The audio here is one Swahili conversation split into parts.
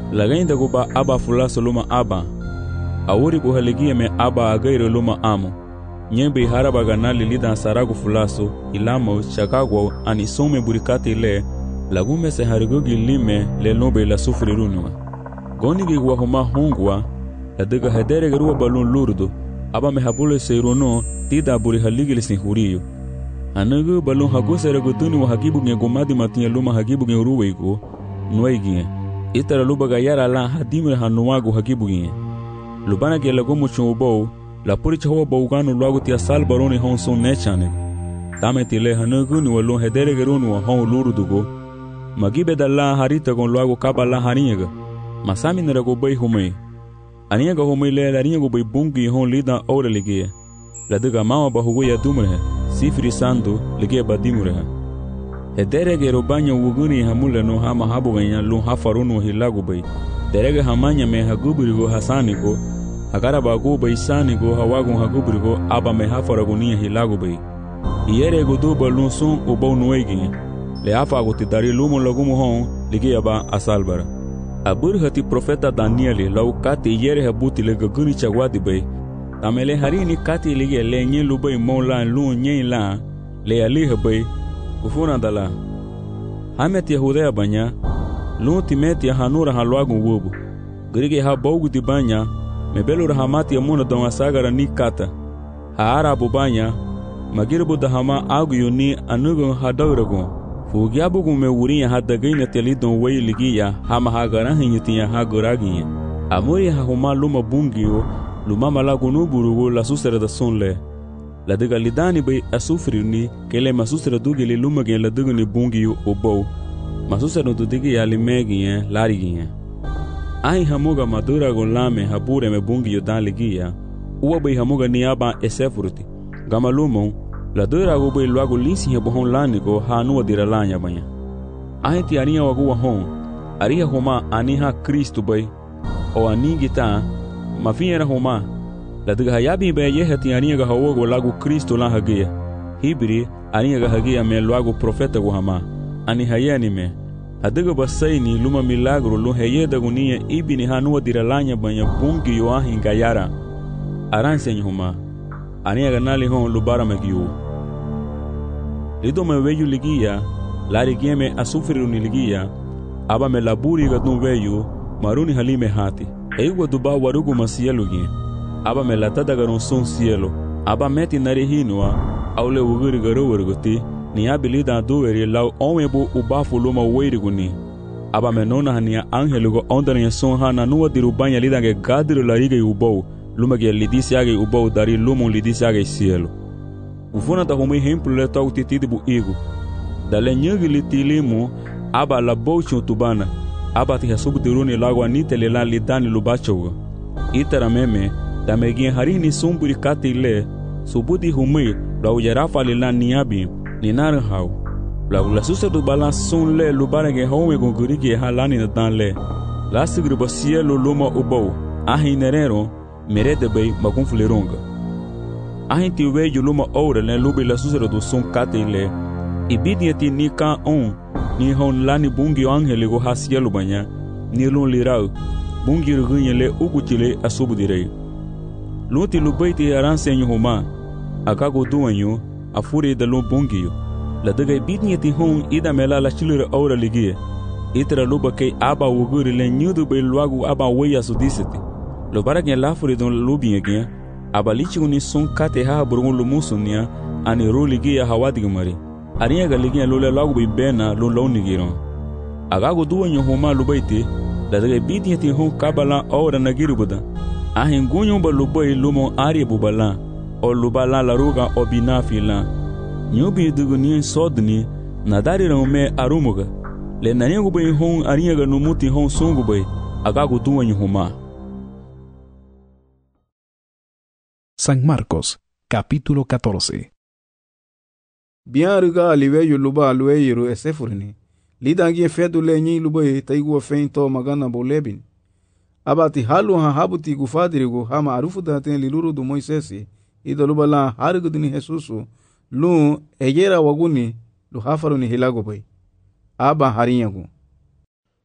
Lagainda guba aba fulaso luma aba. Awuri buhaligia me aba agairo luma amo. Nyembe haraba ganali lida saragu fulaso, ilamo, chakagwa, anisome burikati le, lagume se harigogi lime le nobe la sufri runua. Gonigi guahuma hongwa, la dega hedere garua balun lurdo, aba me habule se runo, tida buri haligili sin huriyo. Anagu balun hagusere gutuni wa hagibu nge gomadi matinye luma hagibu nge uruweigo, nuaigie. Itara luba gayara la hadimre hanuagu hagibu nge. Lubana ge lagomu chumubou, la puricha huwa bauganu luagu tia sal baroni hon son nechane. Tame tile hanagu ni walun hedere garunu wa hon lurudugo. Magibe da la harita gon luagu kaba la hariega. Masami nerago bai humei. Aniega humei le la ringo bai bungi hon lida ora ligie. La diga mama bahugo ya dumrehe. Sifri sandu ligie badimurehe. Hedere ge robanya wuguni hamule no hama habu ganya lun hafarunu hilagu bai. Derege hamanya me hagubirigo hasanigo. Agara bagu bai sanigo hawagun hagubirigo aba me hafaragunia hilagu bai. Iere gudu balun sun ubau nuegi. Le afa agutidari lumo lagumu hon ligie aba asalbara. Aburhati profeta Danieli lau kati yere habuti le gaguni chagwadi bai. Tamele harini kati ligie le nye lubai mola lu nye la le alihe bai ufuna dala. Hamet Yahudea banya lu timeti hanura halwagun wubu. Grige ha bogu di banya mebelu rahamati ya muna don asagara ni kata. Haara bubanya magirbu dahama agu yuni anugun hadauragun. Fugiabugu me wurin ha dagaina telidon wei ligia hama hagaran hinyutiya haguragiya. Amuri ha huma luma bungiyo luma malagunu burugo la susera da sonle. La diga lidani bai asufrini kele masusera dugili luma gen la diguni bungiyo obou. Masusera dudigi ya limegiya larigiya. Ai hamuga madura gon lame habure me bungiyo dan ligia. Uwa bai hamuga niaba esefurti. Gama lumon la dura go bai luago linsi he bohon lanigo ha nuwa diralanya banya. Ahi ti aria wagu wahon, aria homa aniha Kristu bai, o anigita, mafiera homa, la diga hayabi bai yehe ti aria ga hawogo lagu Kristu la hagia. Hibri aria ga hagia me luago profeta go hama, ani hayani me. Adiga basaini luma milagro lu heyeda gunia ibini ha nuwa diralanya banya bungi yo ahi gayara. Aransenyi homa, aria ga nali hon lubara megiyo. Lido me veyu ligia, lari gieme asufriruni ligia, aba me laburi gadun veyu, maruni halime hati. Ewa duba warugu masielu gien, aba me latada garon son cielo, aba meti narihinua, aule ugiri garo warguti, ni abilida duweri lau onwebu ubafu luma weiriguni. Aba me nona hania angelugo ondanya son hana nuwa dirubanya lidange gadiru larige ubou, lumage lidisiage ubou dari lumon lidisiage cielo. Ufuna ta homei hemplo le tau titidi bu igu. Dale nyagi litilimu aba la bouchu tubana. Aba ti hasubu diruni lagwa nitele la lidani lubachoga. Itara meme da megin harini sumburi kati le subudi humei la ujarafa le la niabi ni narhau. La ulasuse du balans sun le lubarege home gongurigi halani na dan le. La sigriba cielo luma ubou. Ahi nerero merede bei magunfuleronga. Ahinti veju luma oure le lubi la susero do son kate le. Ibidiati ni ka on, ni hon lani bungi angele go hasielu banya, ni lun lirau, bungi rugunye le ugutile asubu direi. Lunti lubaiti aransenyo homa, akago duanyo, afuri da lun bungiyo. La daga ibidiati hon ida mela la chilure oure ligie. Itra luba kei aba uguri le nyudu be luagu aba weya sudisiti. Lubara gen lafuri don lubi yegien, abalichi uni son kate ha burungu lumusunia ani roligi ya hawadigmari ariya galigi lole lagu bi bena lon lonigiron agago duwanyo homa lubaiti da daga bidiyati hon kabala ora nagirubuda ahin gunyo ba lubai lumo ari bubala o lubala la ruga obinafila nyobi duguni sodni nadari rome arumuga le nanyangu bai hon ariya ga numuti hon songu bai agago duwanyo homa. San Marcos, capítulo 14. Bianruga aliveyu luba alueiru esefurni. Lidangi fedu lenyi lubai taigu feinto magana bolebin. Abati halu ha habuti gufadirigu hama arufu daten liluru du Moisesi. Ida luba la harigudini Jesusu. Lu ejera waguni lu hafaruni hilago bai. Aba harinyagu.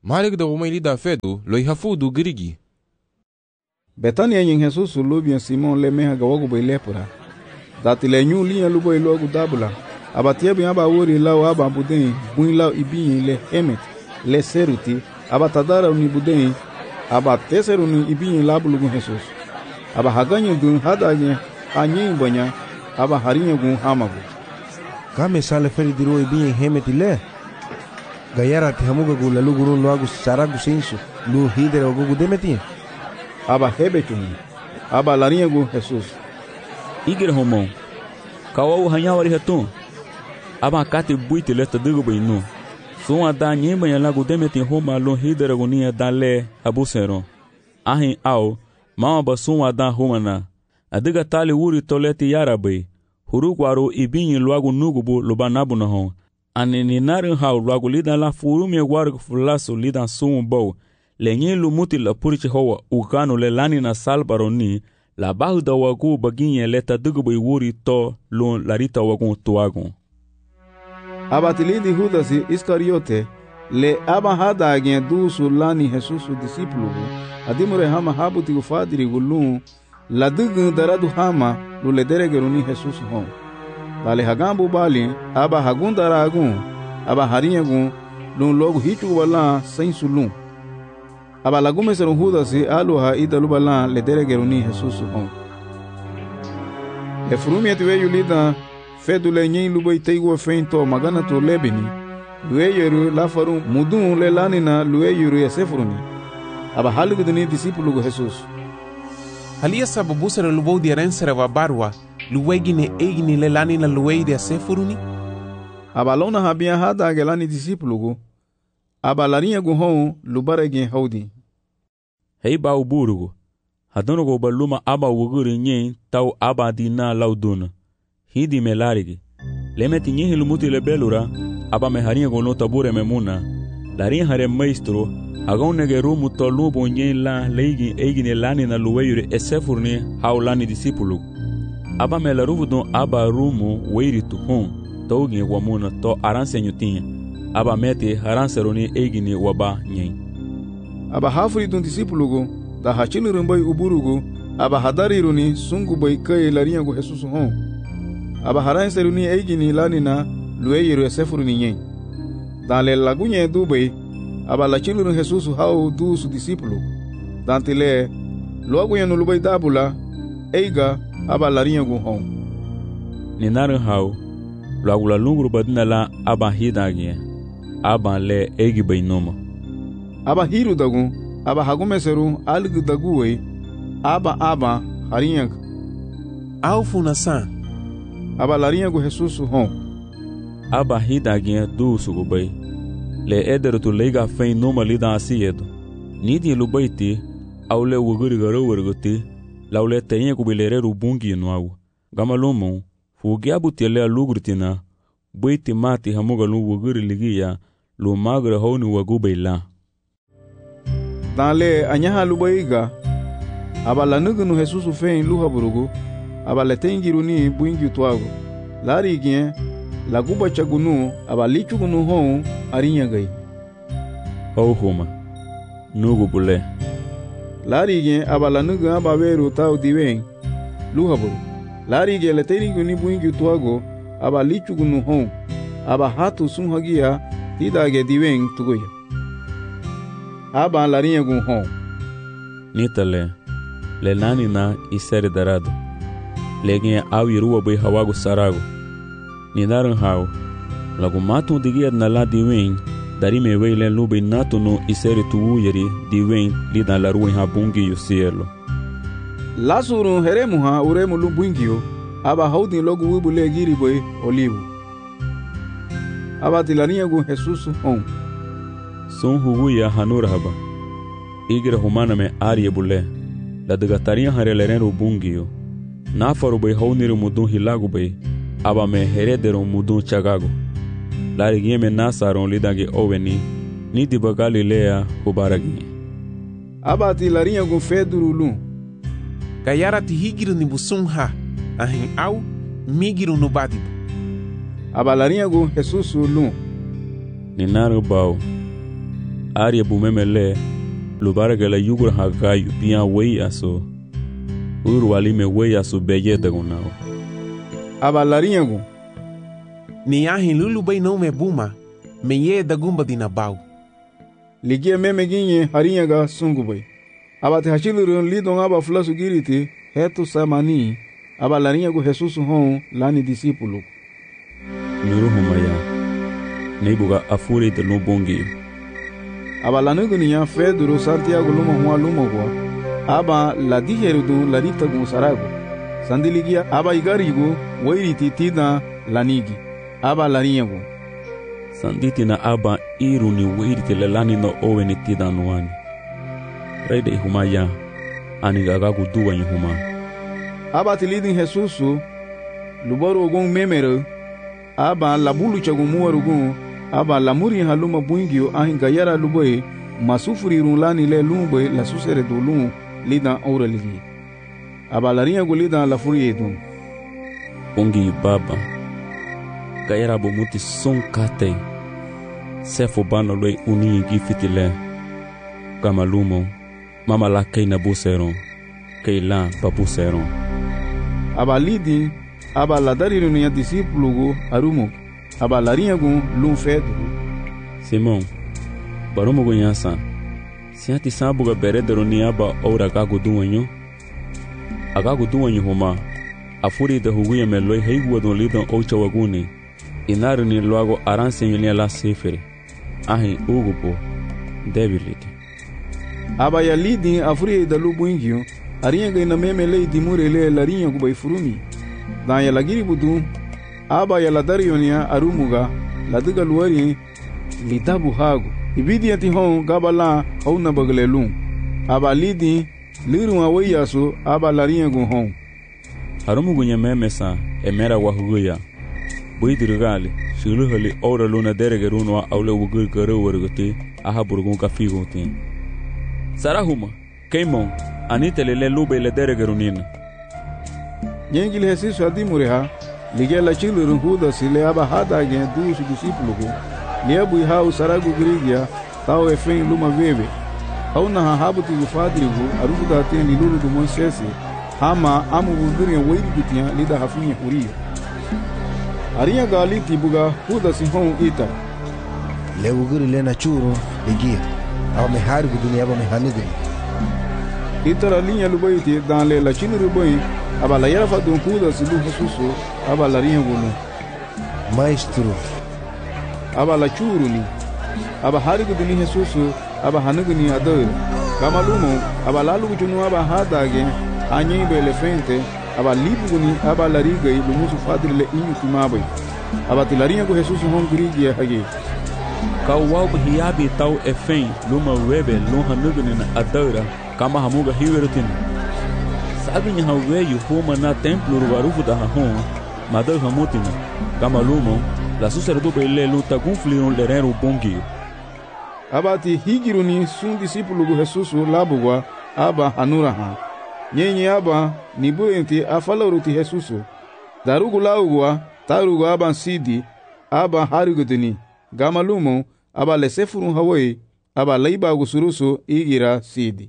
Malik da uma lida fedu lo ihafudu girigi. Betania nyin Jesus lubian Simon le meha gawagu bai lepura. Dati le nyu liya lubo ilogu dabula. Abatia bi aba wori lao aba budin buin lao ibinyi le hemet le seruti. Aba tadara uni budin aba teseru ni ibinyi labulugu Jesus. Aba haganyi gun hadagye anyi banya aba harinya gun hamagu. Kame sale feri diro ibinyi hemet le. Gayara ti hamuga gu lalu gurun loagu saragu sensu lu hidere ogugu demeti. Aba hebetuni aba larinha gu Jesus. Igre homão. Kawau hanyawari hatun. Aba kate buite leta digo bainu. Sum ada nyemba ya lagu demeti homa lo hidere gunia dale abuseron. Ahin au mama basum ada homana. Adiga tali uri toleti yarabai. Hurugwaru ibinyi loagu nugubu lubanabu na hon. Anini narin hau loagu lida la furumi guargu fulaso lida sumu bau. Lenye lumuti la purichi hoa ukanu le lani na salbaroni la bahu da wagu baginye leta dugubai wuri to lun larita wagun tuagun. Abatilidi Judasi Iscariote le aba hada agien dusu lani Jesusu disipulugu adimure hama habuti ufadiri gulun la dugun daradu hama lule deregeruni Jesusu hon. Dale hagambu bali aba hagun daragun aba harinyagun lun logu hichu wala sensu lun. Aba lagume serun Judasi aluha ida lubala le deregeruni Jesusu hon. Le frumi atiwe yulida fedu le nyin lubai teigo feinto magana to lebini lueyeru la farum mudun le lanina lueyeru yasefruni. Aba haluguduni disipulugu Jesus. Halia sababu sera lubau di rensera wa barwa luegine egini le lanina luei de sefuruni. Aba lona habia hada gelani disipulugu. Aba larinha guhon lubaregen haudi. Hei ba uburugu. Hadono go baluma aba wuguri nyen tau aba dina lauduna. Hidi melarigi. Lemeti nyehi lumuti le belura aba meharinha go no tabure memuna. Larinha hare maestro agonege rumu tolubo nyen la leigi egine lani na luweyure esefurni haulani disipulu. Aba melaruvu don aba rumu weiri tuhon taugi wamuna to aranse nyutinha. Aba meti haranseroni egini waba nyen. Aba hafuri dun disipulugu da hachilurumbai uburugu aba hadariruni sungu bai kai larinha go Jesus hon. Aba haranseruni egini lanina lueyiru esefurni nyen. Dan le lagunye dubai aba lachilurun Jesus hau du su disipulu. Dantile luagunye nulubai dabula eiga aba larinha go hon. Ninarin hau luagula lunguru badina la aba hidagie. Aba le egi bainoma. Aba hiru dagun aba hagumeseru algu daguwe aba harinha. Au funasan. Aba larinha go Jesus hon. Aba hidagie du sugubai. Le ederu tu leiga fein numa lida asiedo. Nidi lubaiti au le wuguri garo werguti laule tenye kubilereru bungi nuau. Gamalumon fugiabu tiele lugurtina baiti mati hamuga lu wuguri ligia lu magre honi wagubeila. Dan le anyaha lubaiga aba lanugunu Jesus fein luha burugu aba le tengiruni buingi tuago. Lari gien laguba chagunu aba lichugunu hon arinya gai. Homa nugu bule. Lari gien aba lanugu aba veru tau diwen luha buru. Lari gien le tengiruni buingi tuago aba lichugunu hon aba hatu sunhagia tidage diwen tugoya. Aba larinha gun hon. Nitale le nani na isere darado. Legin au irua bai hawagu sarago. Ninaran hau lagu matu digia na la diwen dari me weile lubai natu no isere tu yeri diwen lida la ruin habungi yu cielo. Lasurun heremuha uremu lumbungio aba haudin logu wibule giri boy olivu. Aba tilarinha gun Jesus hon. Son huguya hanura haba. Igre humana me arie bule. La degataria hareleren bungio. Nafaru bai hauniru mudun hilagu bai. Aba me heredero mudun chagago. Lari gieme nasaron lidage oveni. Nidi bagali lea hubaragi. Aba tilarinha gun feduru lun. Gayara ti higiru ni busumha ahin au migiru no badibu. Aba larinha gun Jesus lun. Ninaru bau. Aria bumemele lubarga la yugur hagayu pia wei aso. Urwalime wei aso beyeta gunao. Aba larinyagu. Ni ahin lulu bay no me buma. Me ye da gumba dinabau. Ligia meme ginye harinyaga sungu bay. Aba te hachilurun lidon aba fulasu giriti hetu samani. Aba larinyagu Jesus hon lani disipulu. Nuruhumaya. Neibuga afuri de lubongi. Aba lanugu niya Pedro Santiago luma huwa luma kwa. Aba la diherudu la rita gun sarago. Sandiligia aba igarigo wairiti tina lanigi. Aba larinyagu. Sanditi na aba iru ni wairiti lelani no owe ni tina nuani. Reide ihumaya. Anigagagu duwa nyihuma. Aba tilidin Jesusu lubaru ogun memere. Aba labulu chagu muwarugun. Aba lamuri haluma buingio ahin gayara luboy masufuri runlani le lumboy la susere do lum lidan auraligi. Aba larinyagu lidan la furi edun. Ongi baba. Gayara bomuti son kate. Sefo bano loy uni gifitile. Kamalumo. Mama la kei na buseron. Kei la papuseron. Aba lidi. Aba la dariru ya disipulugu arumo. Aba larinyagu lum fedu. Simon. Barumo nyansa. Siati sabuga beredero ni aba ora gagu duwanyo. Agagu duwanyo homa. Afuri de huguya meloi heigua don lidon ocha waguni. Inaru ni luago aranse yulia la sefere. Ahi ugupo. Debility. Aba ya lidi afuri da lubu ingio. Arinyaga ina meme lei dimure le larinyagu bay furumi. Dan ya lagiri budu. Aba ya ladarionia arumuga. Laduga luari. Litabu hagu. Ibidi ati hon gabala hauna baglelum. Aba lidi liru awayasu aba larinyagu hon. Arumugu nyamemesa emera wahuguya. Buidirgali. Shiluhali ora luna deregerunwa aule wugur gare warguti. Aha burgun kafigunti. Sarahuma. Keimon. Anite lele lube le deregerunina. Nyengil Jesusu adimureha. Ligela chilurun huda sile aba hada gen dusu disipulugu. Liebu hau saragu grigia. Tau efen luma veve. Hauna hahabuti gufadrigu. Arufu daten lilulu du Moisesi. Hama amu wuguria wairi gutiya lida hafinya huriyo. Ariya galiti buga huda sihon ita. Le wuguri le na churu ligia. Aba mehari guduni aba mehanigri. Itara linha lubaiti dan le la chinu rubai. Aba la yarafa don huda silu Jesusu. Aba la riya gulu. Maestro. Aba la churu ni. Aba hari guduni Jesusu. Aba hanuguni ador. Kamalumo. Aba lalu gudunu aba hadage. Anyi bele fente. Aba libuguni aba la riga i lumusu fadri le inyu timabai. Aba tilarinha go Jesusu hon grigi hage. Kawau hiabi tau efen luma webe lonha nuguni na adora. Kama hamuga hiwerutin. Sabi nya haweyu homa na templo rugarufu da hahon. Madar hamutina. Kama lumo. La suserdu bele luta gunflion lerero bongi. Abati higiruni sun disipulu go Jesusu labugwa aba hanuraha. Nyenye aba nibu enti afaloruti Jesusu. Darugu laugwa tarugu aba sidi aba harigudini. Gamalumo aba lesefurun hawai aba laiba gusurusu igira sidi.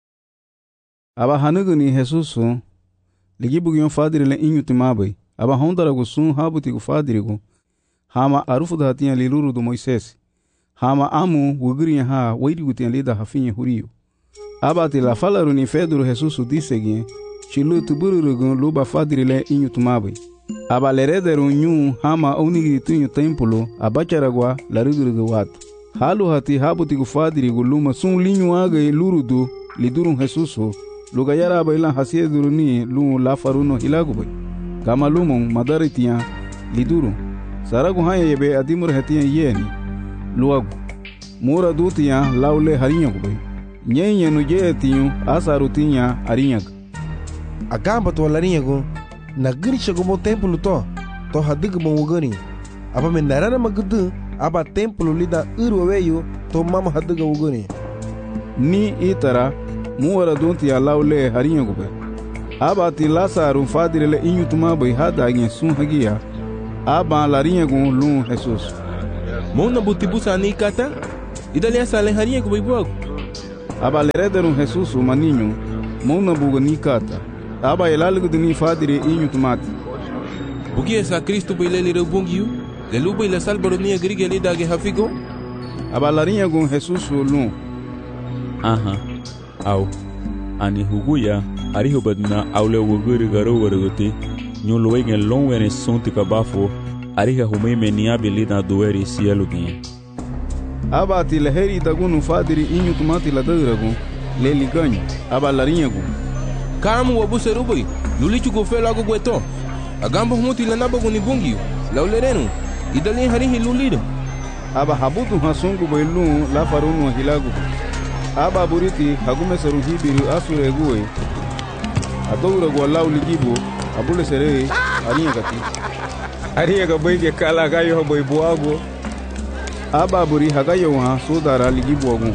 Aba hanuguni Jesusu ligibugion fadiri le inyu timabai. Aba hondara gusun habuti gu fadirigu. Hama arufu da hatiyan liluru du Moisesi. Hama amu wuguriya ha wairigutiyan lida hafinye huriyo. Abati la falaru ni Pedro Jesusu disegin. Chilu tubururugun luba fadiri le inyu timabai. Aba lerederu nyu hama unigiri tunyu templo abacharagwa larigurugu watu. Halu hati habuti gu fadirigu luma sun linyu agai lurudu lidurun Jesusu. Lugayara aba ilan hasieduru ni lu la faruno hilagubai. Kama lumon madaritiyan lidurun. Saragu hanya yebe adimur hetiyan yeni. Luagu. Mura dutiyan laule harinyagubai. Nyenye nuje etiyu asarutinya harinyaga. Agamba to larinyagu. Na giri chagumo templo to. To hadigu mawugani. Aba menarana magudu. Aba templo lida urweyo to mama hadigu wugani. Ni itara. Muwara donti ya laule harinyagubai. Aba ti Lasaru fadirele inyu tumabai hadagen sun hagia. Aba larinyagun lun Jesus. Mona butibusa ni kata? Idali salen harinha ku baibuago. Aba lerederum Jesus o maninho, mona buga ni kata. Aba elalgo de ni fadire inho tomate. Bugi esa Cristo bailele rebungiu, le luba ila salbaro ni agrige lida ge hafigo. Aba larinha gun Jesus o lum. Aha, au, ani huguya, ariho badna aule wuguri garo wargote, nyolo wegen long wene sonti kabafo, ariha humeme ni abilida doeri cielo gen. Aba ti leheri dagunu fadiri inho tomate la dagragun, le liganho, aba larinha gun. Kamu wabu serubai, lulichu go fe lago gueto. Agamba humuti la nabago ni bungiu, la ulerenu, idali harinhi lulido. Aba habutu hasungu bailun la farunu hilagu. Aba buriti hagume seru hibiru asure gue. Adoura go lau ligibo, abule sere arinha gati. Arinha ga boy ke kala gayo boy buago. Aba buri hagayo ha sodara ligibo agun.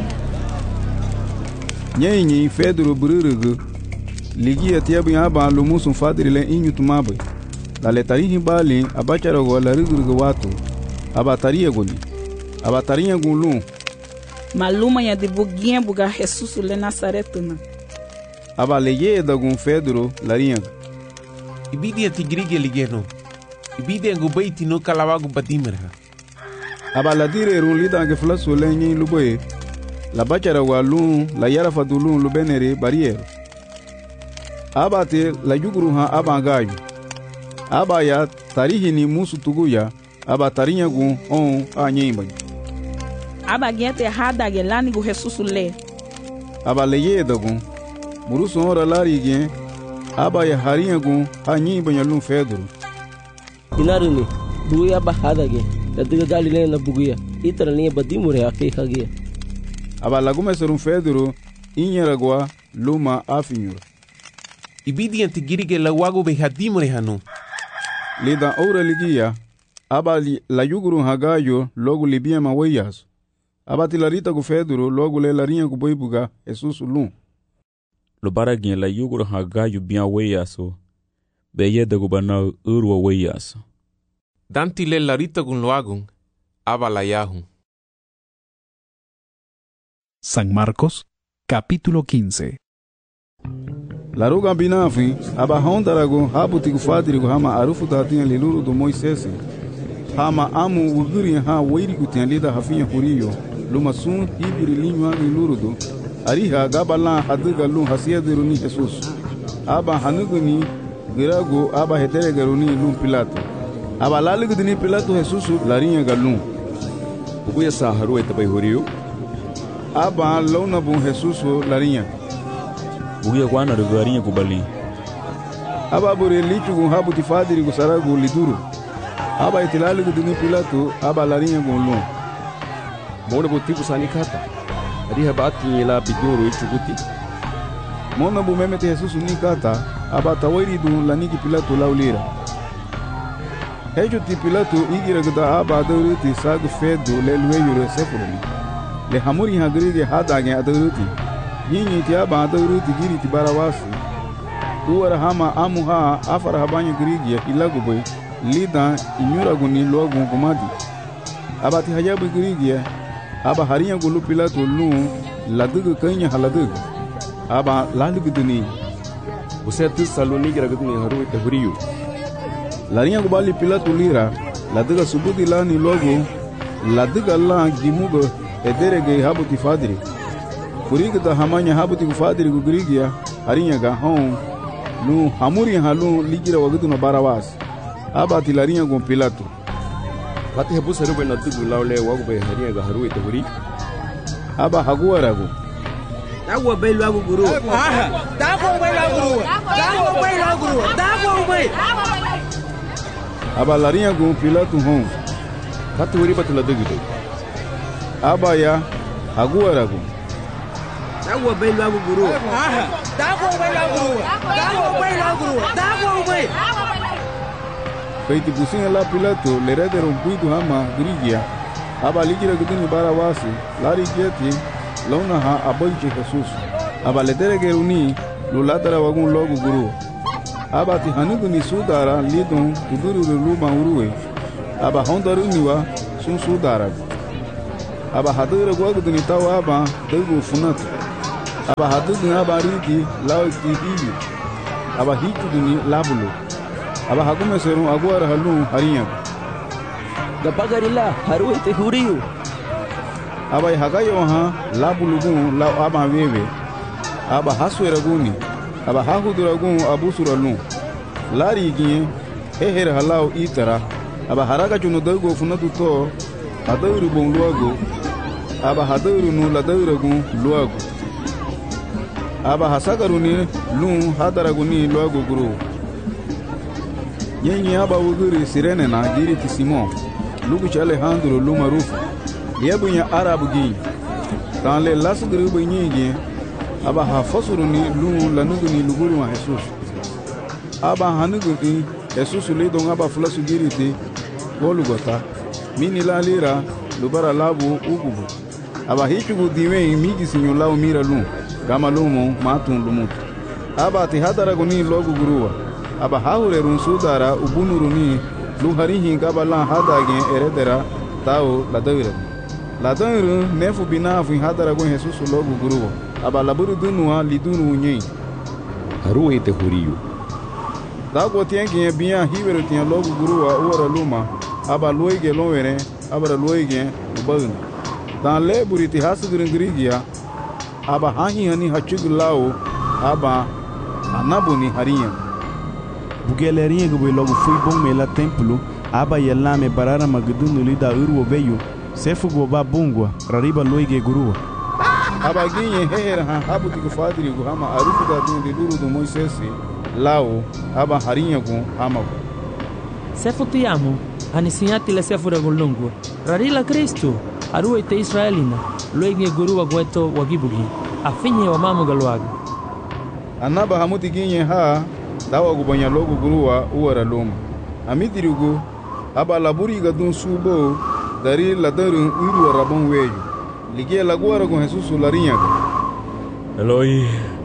Nyenyi Pedro bururugu. Ligia tiabu aba lumusun fadrile inyu tumabe. La letarihi bali abachara go la rugurugu watu. Aba taria goli. Aba tarinha gulun. Maluma ya de buguinha buga Jesus le Nazaretuna. Aba leye da gun Pedro larinha. Ibidi atigrige ligeno. Ibidi ngo baiti no kalawago badimera. Aba la dire run lida ke flaso lenyi luboye. La bachara go lun la yara fadulun lubenere barriere. Aba te la yuguru ha aba gayu. Aba ya tarihi ni musu tuguya. Aba tarinha gun on anyemba. Aba gente errada gelani go Jesus le. Aba leye da gun. Murusu ora lari gen. Aba ya harinha gun anyemba ya lun Pedro. Inaruni buguya bahada ge. Da diga galile na buguya. Itra linha badimure afika ge. Aba lagume serum Pedro inyeragwa luma afinyura. Ibidi antigrige la wago be hadimure hanu. Lida ora ligia. Aba la yuguru hagayo logo libia maweyas. Aba tilarita ku Pedro logo le larinha ku boibuga Jesus lum. Lo baragin la yuguru hagayo bien weyaso. Beye de gubana urwa weyaso. Danti le larita gun loagun. Aba la yahun. San Marcos, capítulo 15. La ruga binafi, aba hondarago habuti ku fadirigo hama arufu datinha liluru do Moisés. Hama amu wuguri ha weiri ku lida hafinha huriyo. Luma sun hibiri linwa liluru do. Ariha gabala hadiga lun hasiadiru ni Jesus. Aba hanuguni girago aba hetere garuni lun Pilato. Aba laligu ni Pilato Jesus larinha galun. Uguya sa harueta tabai huriyo. Aba launa bun Jesus larinha. Bugia kwana rugarinha kubali. Aba bure lichu gun habuti fadiri ku sarago liduru. Aba itilali gu ni Pilato aba larinha gun lun. Mona botiku sanikata. Ariha bati la biduru ichuguti. Mona bu memete Jesus ni kata aba tawairi dun laniki Pilato laulira. Hejo ti Pilato igira gda aba dawriti sag fedo le lueyo sefurni. Le hamuri hagrige hadage adawriti. Yinyi ti aba adawriti giri ti barawasi. Uwara hama amuha afara habanya grige ilaguboy lida inyura guni logun kumadi. Aba ti hajabu grige aba harinha gulu Pilato lu ladugu kanya haladugu. Aba laliguduni. Busetu saloni giraguduni harueta huriyo. Larinha gubali Pilato lira laduga subuti lani logo laduga la gimugo ederege habuti fadiri. Kuriga da hamanya habuti fadiri gugrigia harinha ga hon lu hamuri halu ligira waguduna barawas. Aba ti larinha gon Pilato. Kati habu sarube na dugu laule wago be harinha ga harueta huri. Aba haguarago. Dago belu agu guru. Dago belu agu guru. Dago belu agu guru. Dago belu. Aba larinha gon Pilato hon. Kati huri batula dugu do. Aba ya haguarago. Dago belu agu guru. Dago belu agu guru. Dago belu agu guru. Dago belu. Feiti pusinha la Pilato le rederon puidu hama grigia. Aba ligira guduni barawasi lari geti launa ha aboiche Jesus. Aba le deregeruni lulatara wagun logo guru. Aba ti hanuguni sudara lidon tuduru luma urue. Aba hondaruniwa sun sudara. aba hadira gwagduni taw aba dagu funatu aba hadudni aba rigi lawti hiyu aba hituduni labulu aba hagume serum agwara halu hariya gapagarila haru ite huriyu aba hagayo ha labulu gun law aba wewe aba haswera guni aba hahudura gun abusura lu lari giye heher halaw itara aba haraga junu dagu funatu to adawru bon luago aba hadawru nu ladawru gun luago aba hasagaruni lu hadaraguni luago guru yenye aba wuguri sirene na jiri ti Simon lugu ci Alejandro lu marufu yebunya arabu gi dans les lasgru bu nyigi aba hafasuruni lu lanuguni luguru wa Jesus aba hanuguni Jesus le don aba flasu giriti golugota mini la lira lubara labu ugubu aba hichugu diwe migi sinyo lawo mira lu gama lumo matun lumutu aba ti hadaraguni logu guruwa aba haure run sudara ubunuruni lu harihi gabala hadage eredera tao ladawira nefu binafu hadaragun Jesus logu guruwa aba laburu dunua lidunu nyi haru ite huriyu dago tienge biya hiweru tiya logu guruwa uwara luma aba loige lowere aba loige ubagna dan le buriti hasugrin grigia aba hahi hani hachugulao aba anabuni hariya bugelerinha go logo fui bom mela templo aba yelame barara magdunu lida urwo beyu sefu go babungwa rariba loige gurua aba ginye heher ha habuti go fadiri go hama arufu da dun de duru do Moisés lao aba hariya go hama sefu tiamo anisiati le sefu go longo rarila Kristo aru ite Israelina loige gurua gweto wagibugi afinye wa mamu galwaga anaba hamuti ginye ha dawa gubanya logo guruwa uwara loma amidirigo aba laburi ga dun subo dari ladarun uru rabon weyu lige lagwara go Jesus larinya Eloi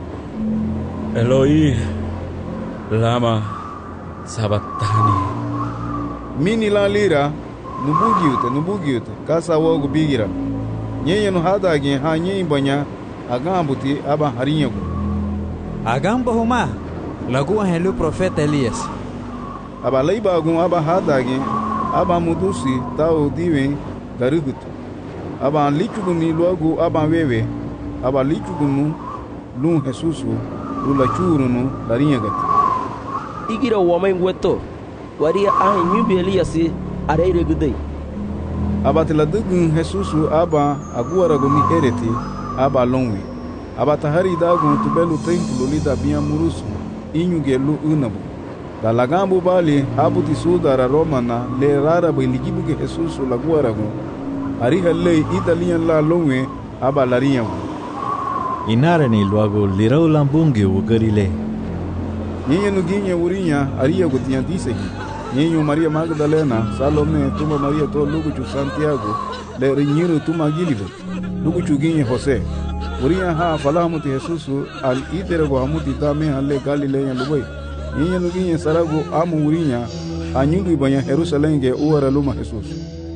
Eloi lama sabatani mini la lira nubugiute kasa wogu bigira nyenye no hadage ha nyenye banya agambuti aba harinya go agamba huma lagu helu profeta Elias aba leiba gun aba hadage aba mudusi tao diwen garugut aba lichuguni logo aba wewe aba lichugunu lu Jesus lu la churunu larinya gat igira wamay ngweto wari ahi nyumbi Elias areire gudai aba tiladugun Jesus aba aguara gumi hereti aba longwe aba tahari dagun tubelu templo lida biya murusu inyugelu unabu dalagambu bali habuti sudara romana le rara biligibuge Jesus laguara gun ariha le italian la longwe aba lariya inare ni luago lirau lambungi ugarile nyenye nuginye urinya ariya gutiya disegi nyenye Maria Magdalena Salome tuma Maria to luguchu Santiago le rinyiru tuma gilibu luguchu ginye Jose uriya ha falahamuti Jesus al iterego hamuti tame halle Galileya lubai nyenye nuginye sarago amu urinya anyungu banya Jerusalem ge uwara luma Jesus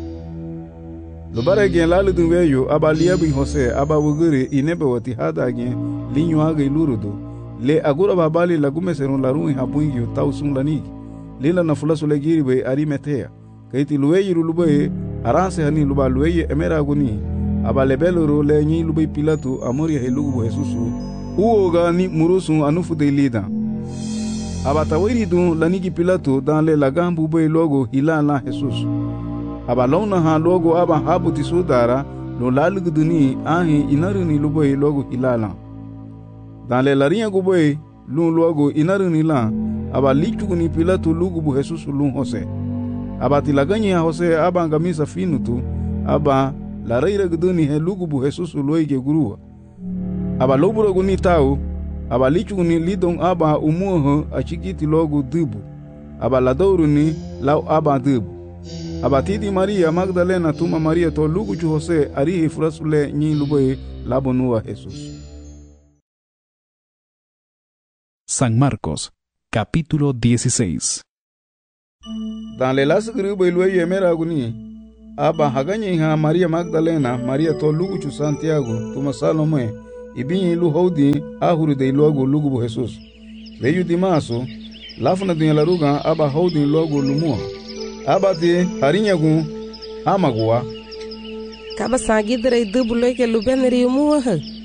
lubara gen lalu dunweyo aba liabu Jose aba wuguri inebe wati hada gen linyo aga ilurudo le agura babali lagume serun larun habungi tausun lanigi lila na fulasu legiri be Arimatea kaiti luweyi lubai aranse hani luba luweyi emera guni aba lebeloro le nyi lubai Pilato amori helugu Jesusu uoga ni murusu anufu de lida aba tawiri dun lanigi Pilato dan le lagambu be logo hilala Jesus aba lona ha logo aba habuti sudara lo lalugu duni ahi inaruni lubai logo hilala dan le laria gubai lun logo inaruni la aba lichuguni Pilato lugu Jesus lun Jose aba tilaganya Jose aba ngamisa finutu aba la reira guduni he lugu Jesus loige gurua aba lobura guni tau aba lichuguni lidon aba umuho achigiti logo dubu aba ladoruni lau aba dubu aba tidi Maria Magdalena tuma Maria to lugu chu Jose arihi frasule nyi lubai labonua Jesus. San Marcos, capítulo 16. Dans les las gribu luye emera guni aba haganye ha Maria Magdalena, Maria to lugu chu Santiago, tuma Salome, ibinye ilu houdi ahuru de logo lugu bu Jesus. Veio de maso, lafuna dunya laruga aba houdi logo lumua. Aba te harinyagu hamagua. Kaba sangidre dubulo ke lubenri umua.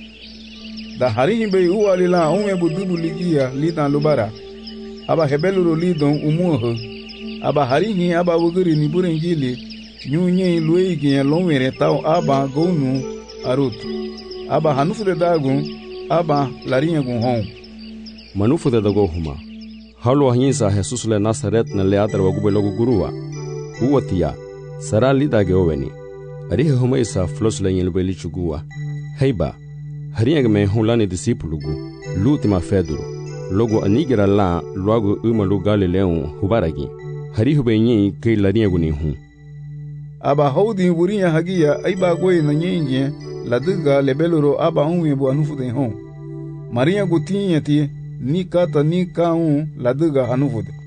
Da harinyi be uwalila onwe bu dubu ligia lidan lubara. Aba hebeluro lidon umua. Aba harinyi aba wuguri ni burenjili. Nyunye luei ginye longwere tau aba gonu arutu. Aba hanufu de dagun, aba larinyagu hon. Manufu de dago huma. Halu ahinsa Jesus le Nazaret na le adar wagube logo gurua. Uwatia, sara lidage oveni. Arihe huma isa flos le nyelbe lichugua. Heiba, harienge me hulani disipulugu, lutima feduru. Logo anigira la luagu umalu Galileon hubaragi. Harihu benye kei larinyagu ni hun. Aba houdi wurinya hagia aiba goe na nyenye la diga lebeluro aba unwe bu anufu de hon. Maria gutinya ti ni kata ni kaun la diga anufu de.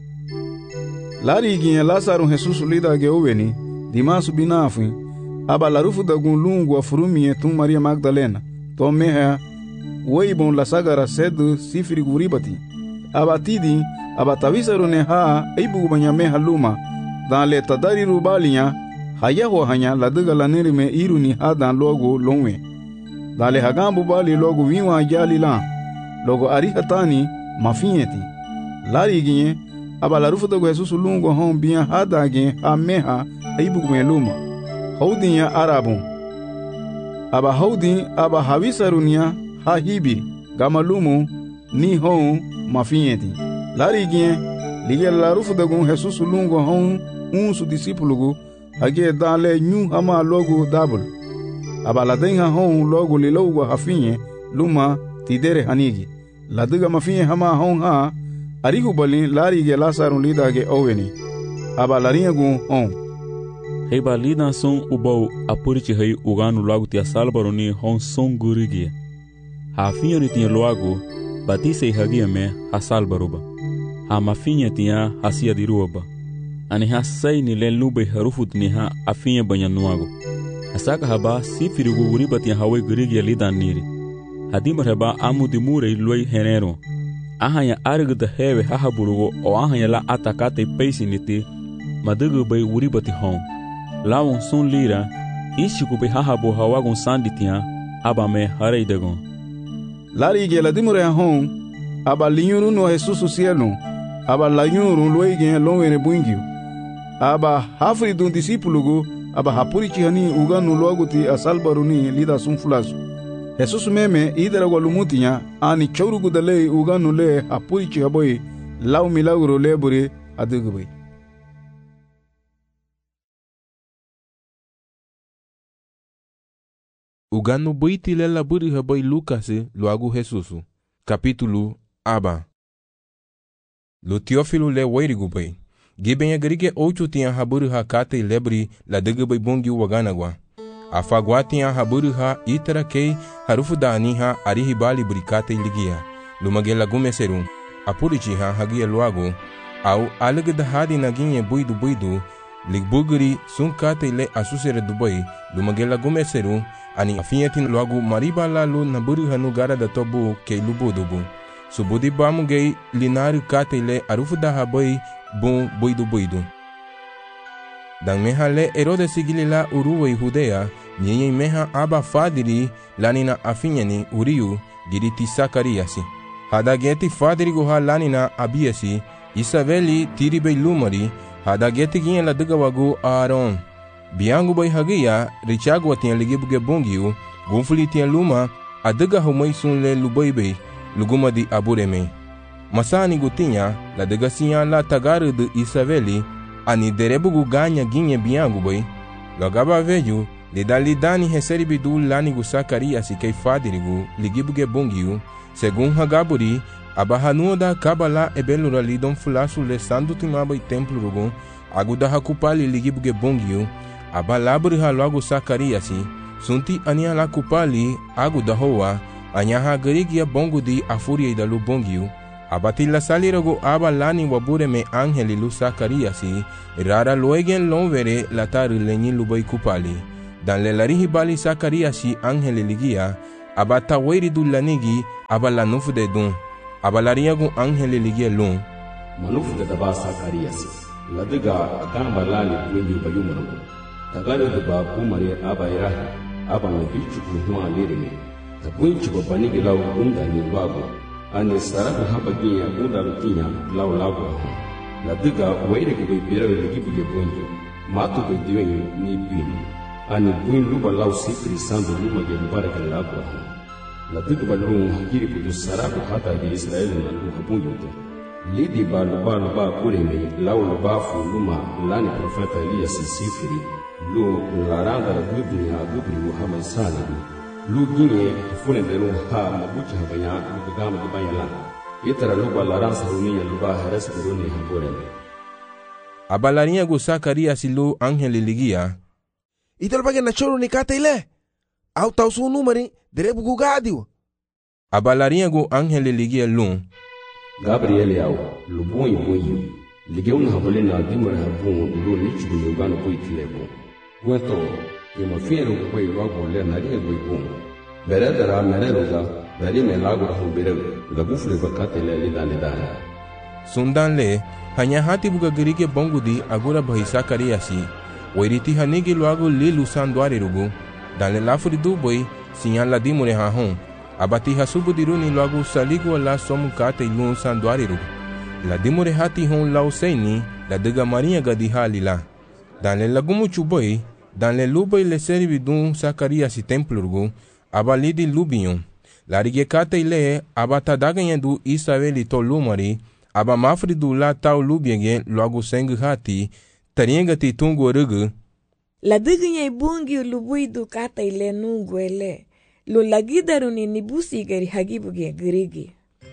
Lari ginye Lazaro Jesus lida ge oveni, dimasu binafu, aba larufu da gun lungu afurumie tum Maria Magdalena, to meha weibon la sagara sedu sifiri guribati. Aba tidi, aba tavisaru ne ha aibu banyameha luma, dan le tadari rubalinya, hayaho hanya la diga la nerime iru ni ha dan logo longwe. Dan le hagambu bali logo winwa jali lan, logo arihatani mafinyeti. Lari ginye, aba larufu da Jesus lungo hon biya hada gen ha meha aibu luma. Houdin ya arabun. Aba houdin aba havisarunia ha hibi gamalumu ni hon mafinyeti. Lari ginye, lige larufu da gun Jesus lungo hon unsu disipulugu hage dale nyu hama logo dabul. Aba ladenga hon logo lilogo hafinye luma tidere hanigi. Ladiga mafinye hama hon ha arigu bali lari ge Lazaro lidage oveni. Aba larinyagu hon. Heiba lidan son ubau apurichi hei uganu lagu tia salbaroni hon son gurigie. Hafinyo ni tia loagu batise hagia me ha salbaruba. Ha mafinye tia hasia diruaba. Ani hasai ni len lube harufut ni ha afinye banyanuago. Hasaka haba sifiri guguriba tia hawe gurigia lidan niri. Hadimar haba amu dimure luai henero. Ahanya arigda hewe hahaburugo o ahanya la atakate peisi niti madugu bay uribati hon. Lawon sun lira ishiku bay hahabo hawagon sanditia aba me hareidagon. Lari ge la dimure hon aba linyuru no Jesusu cielo aba lanyuru luege lonwene buingio. Aba hafri dun disipulugo aba hapuri chihani uganu loaguti asalbaruni lida sunfulazo. Jesus meme idara walumutinya ani chaurugu dale uganu le hapuri chihaboy lau milagro lebure adugubai. Uganu buiti lela buri haboy Lucas loagu Jesusu. Capítulo aba. Lo Teófilo le wairigubay. Gibenha grige ocho tinha haburu ha kate lebri la degubay bungi waganagwa. Afagwa tinha haburu ha itara kei harufu da aniha arihibali burikate ligia. Lumagela gumeserum. Apurichi ha hagia luago. Au alegda hadi naginye buidu. Ligbuguri sun kate le asusere Dubai. Lumagela gumeserum. Ani afinyetin luago mariba la lu naburu hanu gara da tobu kei lubudubu. Subudi bamu gei linari kate le arufu da haboy bun buidu. Dan meha le Herodes sigilila uruwa i Judea, nyenye meha aba fadiri lanina afinyeni uriu giriti Sakariasi. Hada geti fadiri guha lanina abiasi, Isabeli tiribe lumari, hada geti ginye la dugawagu Aaron. Biangu bay hagia, richagwa tiyan ligibuge bungiu, gunfuli tiyan luma, aduga humay sun le lubaybe, luguma di abureme. Masani gutinya, la degasinya la tagaru de Isabeli, ani derebugu ganya ginye biangu boy. Logaba veju, lidani heseribidu lanigu Sakariasi kei fadirigu, ligibuge bungiu, segun hagaburi, abahanuoda kabala ebelura lidon fulasu le sandu timaba i templu rugun, aguda hakupali ligibuge bungiu, abalaburi haloagu Sakariasi, sunti ania la kupali aguda hoa, anyaha garigia bongu di afuria idalu bongiu, Abati la salirago aba lani wabure me angeli lu Sakariasi, rara luegen lonvere la tari lenyi lubai kupali. Dan le larihi bali Sakariasi angeli ligia, abata weri du lanigi aba la nufu de dun. Aba lariago angeli ligia lun. Manufu de daba Sakariasi, la diga gamba lali wengi bayumaro. Tagale de ba bumari aba irahi, aba me bichu kuhua lirime. Tabunchi ko banigi lau unda ni lwago. Ani sarabu haba ginya unda rutinya lau lago. La diga waire ko be bira le gibuge bonjo. Matu be diwenyu ni bini. Ani buin luba lau sifri sandu luma ge baraka lago. La diga balung hagiri ko sarabu hata di Israel na luha bonjo te. Lidi ba luba kureme lau luba fu luma lani profeta Elias sifri. Lu laranda gubni ha gubni Muhammad sallallahu lu gine fune de lu ha mabucha habanya lu gama de bayala itara lu balaran saruni lu ba haras buruni habore Abalaria go Sakarias lu angeli ligia ital bagen na choro ni katele au tau su numeri derebu gugadiu Abalaria go angeli ligia lu Gabriel yao lu bonyi ligeu na habole na dimara habon lu ni chugu yugano poitilebo Gueto, que me fiero que voy luego le naría el huevo. Veré de la mererosa, veré me lago a jubilar, la bufle vacate le da. Sundan le, hanya hati buga gerike bongudi agora bahi Sakariasi, wairiti hanigi luago li lusanduari rugu, dan le lafuri du boy, sinyan la dimure hahon, abati hasubu diruni luago saligo la somu kate lun sanduari rugu. La dimure hati hon lau seini, la dega maria gadiha lila. Dan le lagumu chuboy, dan le luboy le servi dun Sakariasi templurgu, aba lidi lubion. La rigekate ile aba tadaganyandu Isabeli to lumari, aba mafri du la tau lubiege logo seng hati, tariengati tungu rugu. La diganya bungi lubui du kata ile nungu ele, lo lagidaruni nibusi gari hagibuge girigi.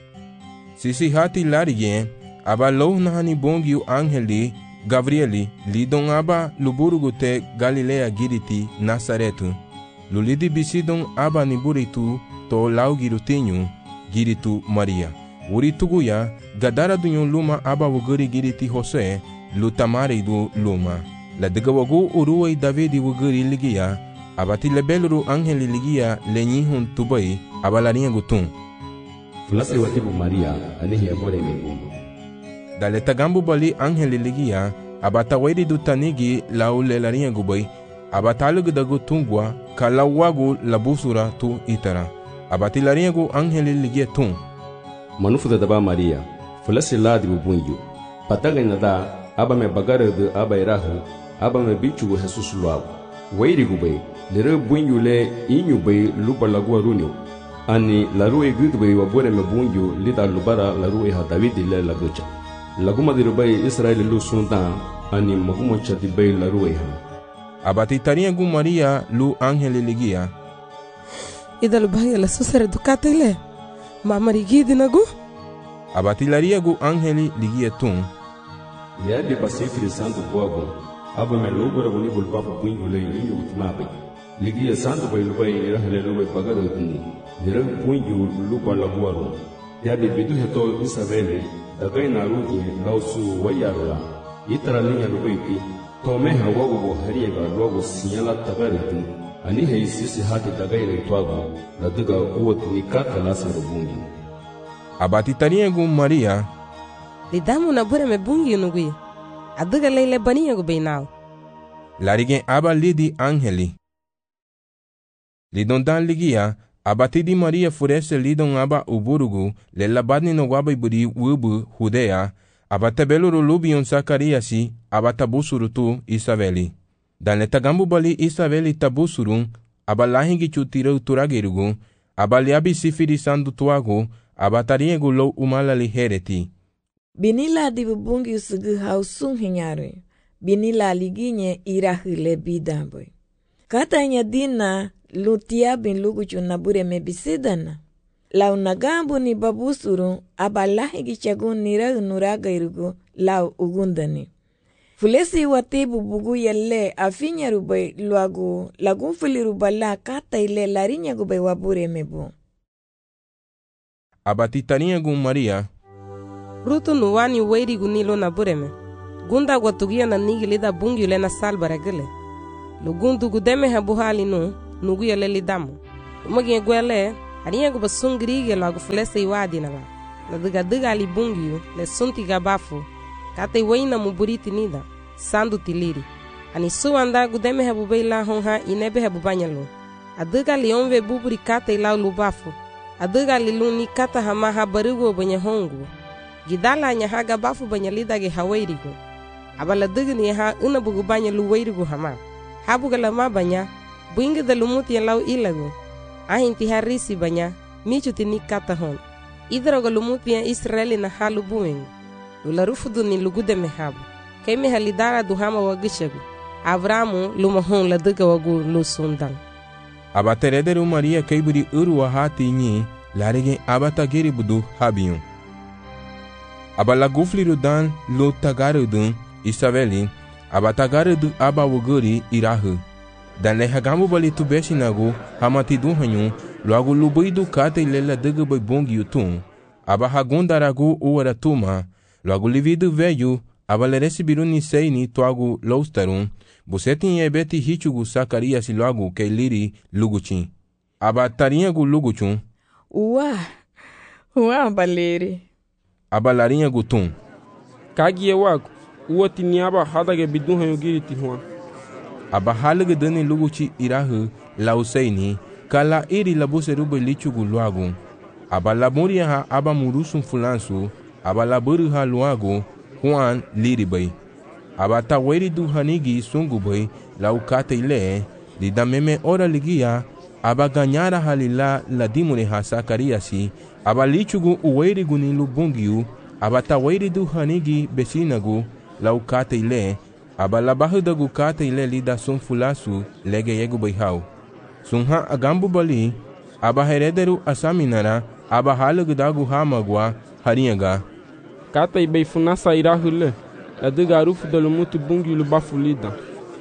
Sisi hati larige, aba loh nahani bungi angeli, Gabrieli, lidon aba luburugu te Galilea giriti Nasaretu. Lulidi bisidon aba niburitu to lau girutinyu, giritu Maria. Urituguya, gadara dunyon luma aba wuguri giriti Jose, lutamari du luma. La digawagu uruway Davidi wuguri ligia, abati lebeluru angeli ligia lenyihun tubai, aba laringa gutun. Fulase watibu Maria, anihi abore megumu. Dale tagambu bali angeli ligia, abata wairi du tanigi lau lelaringa gubai, abatalugu dagu tungwa, ka lawagu labusura tu itara. Abati laringa gu angeli ligia tun. Manufu da daba Maria, fulasi ladi bubunju. Pataga nada, aba me bagare de aba irahu, aba me bichu Jesus luabu. Wairi gubai, lere bunju le inyu bai lupa lagua runyu. Ani larue gudbai wabure me bunju lida lubara larue ha Davidi le lagucha. Laguma dirubai Israel lu sundan ani maguma chati bai la rueha. Abati taria gu Maria lu angeli ligia. Ida lu bhai la susare dukate le. Mama rigidi nagu. Abati laria gu angeli ligia tun. Ya de pasifri santo boago. Aba me lobora guni bulpa puingo le inyo utmabe. Ligia santo bai lu bai irahale lu bai pagado tuni. Dira puingo lupa la guaro. Ya de bidu heto Isabelle dagai na rugi lausu wayarula itara linya lubaiti tome hawago go hariega logo sinyala tagariti ani hei sisi hati dagai le twago la duga uot nikata lasa rubungi abati tariegu Maria lidamu na bure me bungi nugui aduga leile baniya go beinao larige aba lidi angeli lidon dan ligia abati di Maria furese lidon aba uburugu le labadni no waba iburi wubu Judea abata beluru lubion Sakariasi abata busuru tu Isabeli. Dan le tagambu bali Isabeli tabusurun aba lahingi chutira uturagerugu aba liabi sifiri sandu tuagu abata riegu lo umala li hereti. Binila di bubungi usugu hausun hinyare. Binila liginye irahile bidamboy. Katanya dina lutia bin lugu chunabure mebisidana. Lau nagambu ni babusuru abalahi gichagun nira nuraga irugu lau ugundani. Fulesi watibu bugu yelle afinya rubai luagu lagun fili rubala kata ile larinya gubay wabure mebu. Abati tarinya gun Maria. Rutu nuwani weiri gunilo na bureme. Gunda watugia na nigilida bungi ule na salbara gile. Lugundu gudeme habuhali nuguya leli damu. Umagi gwele, ariya gubasungirige lagu fulese iwadi na ba. La diga ali bungi le sunti gabafu. Kate weina muburiti nida, sandu tiliri. Ani suanda gudeme habubeila honha inebe habubanyalo. Adiga lionve buburi kate ilau lubafu. Adiga liluni kata hamaha barigo banya hongu. Gidala nya haga bafu banya lidage hawairigo. Abala digni ha unabugu banya luwairigo hama. Habuga lama banya, buinga da lumuti lau ilago. Ahinti harisi banya, michuti ni kata hon. Idroga lumuti ya Israeli na halu buing. Lularufudu ni lugude mehabu. Kemi halidara duhama wagishagu. Abramu lumahon la diga wagu lusundang. Abaterederu Maria kaiburi urwa hati nyi, larige abatagiri budu habiyun. Abalagufliru dan lo tagarudun Isabeli, abatagarudu abawuguri irahu. Dan lehagambu bali tubeshinagu hamatidu hanyu, loagu lubuidu kate lela diga bai bongi utun. Abahagundaragu uwaratuma, loagu lividu veyu, abaleresibiru niseini tuagu loustarun, busetin yebeti hichugu Sakarias loagu keiliri luguchin. Abatariagu luguchun. Uwa baleri. Abalarinha gutun. Kagie wago, uoti niaba hadage bidun hayugiri tihuan. Abahalige dani luguchi irahu lauseini, kala iri labuseruba lichugu luagu. Abalamuria ha abamurusun fulansu, abalaburu ha luagu, Juan liribai. Abataweri du hanigi sungubai, laukate ile, lidameme ora ligia, abaganyara halila ladimune ha Sakariasi, abalichugu uweri gunilu bungiu, abataweri du hanigi besinagu, laukate ile, abalabahudagu kate ile lida sunfulasu, lege yegu baihau. Sunha agambu bali, abaherederu asaminara, abahalugudagu hamagwa, harinyaga. Kata ibeifunasa irahule, la diga rufu da lumuti bungi lubafulida.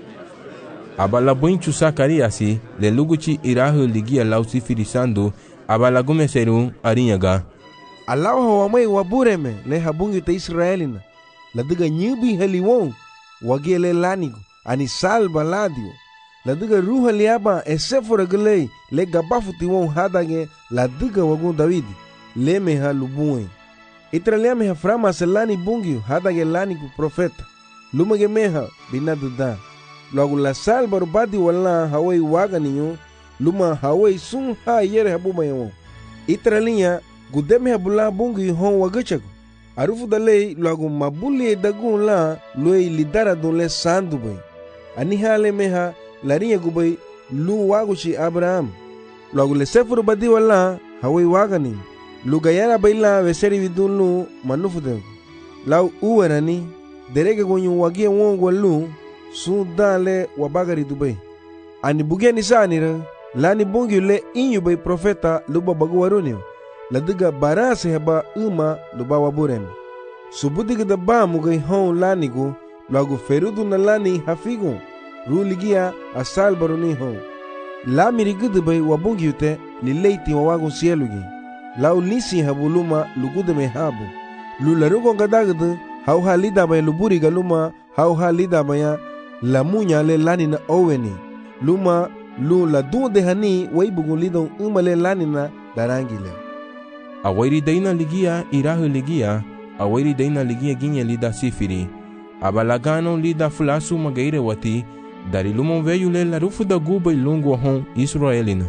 Abalabuinchu Sakariasi, le luguchi irahu ligia lausifirisando, abalagumeseru arinyaga. Alawa wamai wabureme le habungi ta Israelina. La diga nyubi heliwon, wagele lanigo, ani salba ladio. La diga ruha liaba esefora gelei, le gabafu tiwon hadage, la diga wagun Davidi, le meha lubuen. Itralia meha frama selani bungi, hadage lanigo profeta. Lumage meha binaduda. Logo la salba rubadi wala hawai waganiyo, luma hawai sun ha yere habuma yawo. Itralia gudeme habula bungi hon wagachago. Arufu dalei logo mabuli dagun la loi lidara don le sandu bay. Ani hale meha larinya gubai lu waguchi Abraham. Logo le sefuru badi wala hawai wagani. Lugayara baila veseri vidun lu manufude. Lau uwerani derege gonyu wagie wongwa lu sun dale wabagari Dubai. Ani bugeni sanira lani bungi le inyu bay profeta luba baguwarunio. Ladiga barase heba uma luba waburem. Subudiga da ba mugai hon lanigo lagu ferudu na lani hafigo ruligia asal baruni hon. La mirigudu bay wabungi ute li leiti wawagun sielugi. Lau lisi habuluma lugude me habu. Lularugo gadagdu hau halida bay luburi galuma hau halida baya la munya le lani na oweni. Luma lu la dude hani waibugun lidon uma le lani na darangile. Awairi daina ligia irahu ligia, awairi daina ligia ginye lida sifiri. Abalagano lida fulasu magaire wati, dari lumon veyu le la rufu da guba ilungu hon Israelina.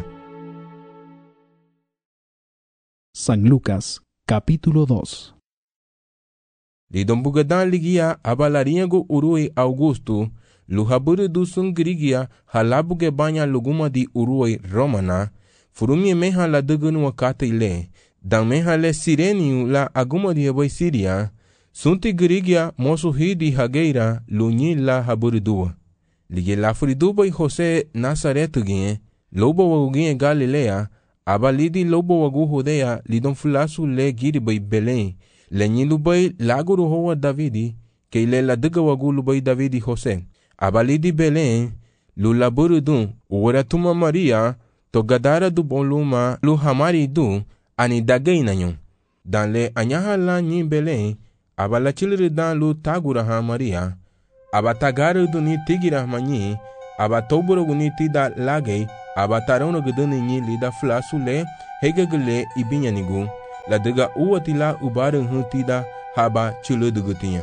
San Lucas, capítulo 2. Lidon bugadan ligia abalariago urui Augusto, luhaburu du sungrigia halabuge banya luguma di urui Romana, furumi meha la dugunu wakate ile, dan meha le sireniu la aguma di hebai Siria, sunti grigia mosu hidi hageira lunyi la haburidua. Lige la furidubai Jose Nazaretugie, lobo wagugie Galilea, abalidi lobo wagu Judea lidon fulasu le giribai Belém, le nyilubai laguru hoa Davidi, ke ile la diga wagu lubai Davidi Jose. Abalidi Belém, lu laburidun, uwaratuma Maria, to gadara du boluma lu hamari du, ani dagainanyon. Dan le anyaha la nyi Belém, aba la chilri dan lu tagura ha Maria, aba tagaru duni tigira manyi, aba toburo guni tida lagei, aba tarono guduni nyi lida flasule, hegagele ibinyanigu, la dega uwatila ubaru hutida haba chiludugutinha.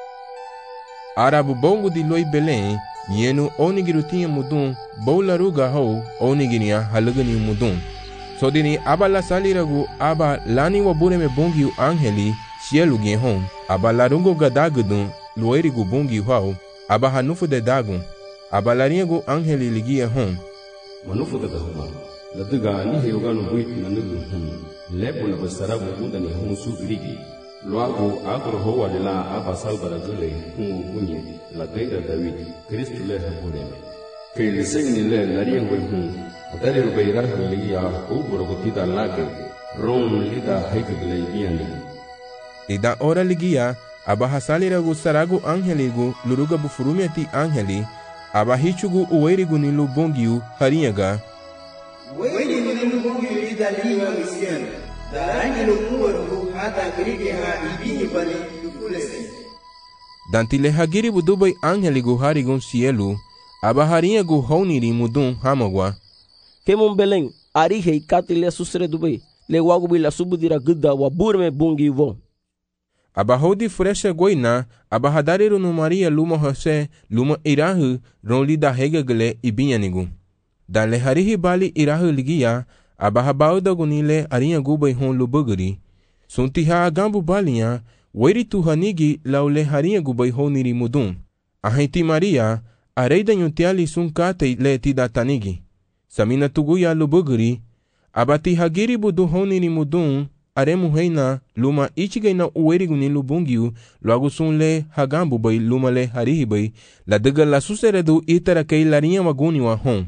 Arabu bongo di loi Belém, Yenu onigiru tinha mudum, boularuga ho, onigiria halugani mudum. Sodini aba la saliragu aba lani wabureme bungiu angeli, cielo hon, aba larungo gadagudum, luerigu bungiu hau, aba hanufu de dagum, aba laringu angeli ligia hon. Manufu de dahuma, la duga ni heugano buiti nanugu hon, lepo na basaragu udani hon su ligi. Luego agro hoa de la aba salvara gule unye la deira David Cristo le habuleme que le segni le la riengo atare rubeira liya ubro gotida lage ron lida hekgle biani ida ora ligia aba hasalira gusaragu angeligu luruga bufurumeti angeli aba hichugu uerigu ni lubongiu hariaga uerigu ni lubongiu ida liwa misiana darangi lukuwaru hata kirike ha ibini bani lukulese. Dantile hagiri budubai angeligu harigun cielo, aba hariagu honiri mudum hamagwa. Kemon Belém, arihei katile susre dubai, le wagu bila subudira gudda wa burme bungi vo. Aba hodi fresha goina, aba hadariru no Maria luma Jose, luma irahu, ronli da hegagale ibinyanigu. Dan le harihi bali irahu ligia, aba habauda gunile arinha gubai hon lubuguri. Suntiha agambu balinha, weri tu hanigi laule harinha gubai honiri mudum. Ahenti Maria, areida nyutiali sunkate le tida tanigi. Samina tuguya lubuguri, abati hagiri budu honiri mudum, aremu heina luma ichigaina uweri guni lubungiu, logo sunle hagambu bai luma le harihi bai, la dega la suseredu itara kei larinha maguni wa hon.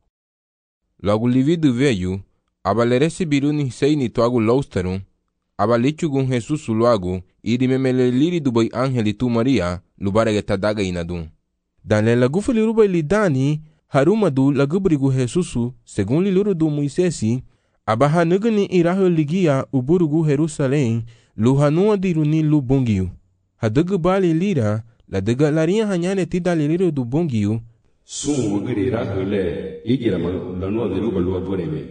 Logo lividu veio, aba le recebiru ni seini tuagu lousterum, aba lichugun Jesus luagu, iri memele liri dubai angeli tu Maria, lubarege tadaga inadun. Dan le lagufa lirubai lidani, harumadu lagubrigu Jesusu, segun liluru du Moisesi, aba hanugani irahu ligia uburugu Jerusalém, luhanua diruni lubungiu. Hadugu bali lira, la dega larinha hanyane tida liriru du bungiu, Sum wugiri irahu le, igira lanua diruba lua bureme.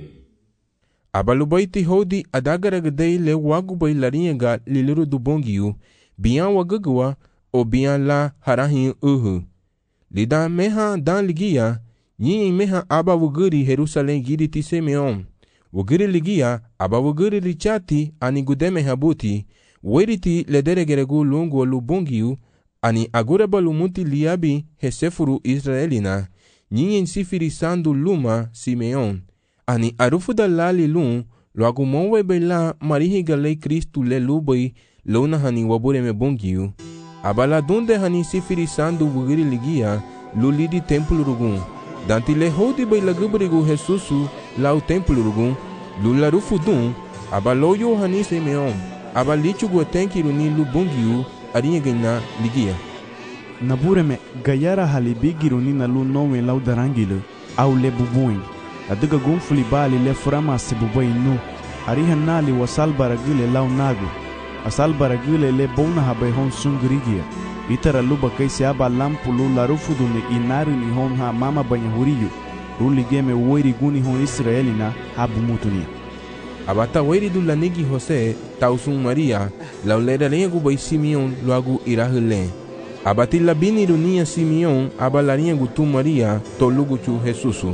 Abalubaiti hodi adagaragadei le wagubai larinha liliru du bongiu, bian wagagua o bian la harahin uhu. Lida meha dan ligia, nyi meha aba wugiri Jerusalém giri ti Simeon. Wugiri ligia, aba wugiri richati ani gudeme habuti, weriti lederegeregu lungu lu bongiu, ani agureba lumuti liabi hesefuru Israelina, nyi sifiri sandu luma Simeon. Ani arufu da lali lun, loagu monwe bela marihi galei Kristu le lubai luna hani wabureme bongiu. Abala dunde hani sifiri sandu wugiri ligia, lulidi templu rugun. Danti le hodi bai lagubrigu Jesusu lau templu rugun, lularufu dun, abaloyo hani Simeon, abalichugu atenkiru ni lubongiu, arinha gaina ligia. Nabureme gayara halibigiru ni na lu nome lau darangilu, au le bubuin. Adiga gunfuli bali le furama sebubai nu, ariha nali wasal baragile lau nagu, asal baragile le bona habai hon sungrigia. Itara luba kaisi aba lampu lu larufudu ni inari ni hon ha mama banyahuriyu, ruli game uweri guni hon Israelina habu mutunia. Abata weri du lanigi Jose, tausun Maria, lau lera lengu bai Simeon luagu irahule. Abati labini runia Simeon, abalarinha gutu Maria, tolugu chu Jesusu.